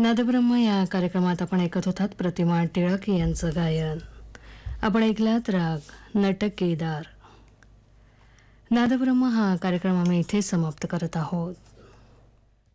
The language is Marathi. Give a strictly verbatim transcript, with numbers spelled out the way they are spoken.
नादब्रह्म या कार्यक्रमात आपण ऐकत होतात प्रतिमा टिळक यांचं गायन. आपण ऐकलात राग नटक केदार. नादब्रह्म हा कार्यक्रम आम्ही इथे समाप्त करत आहोत.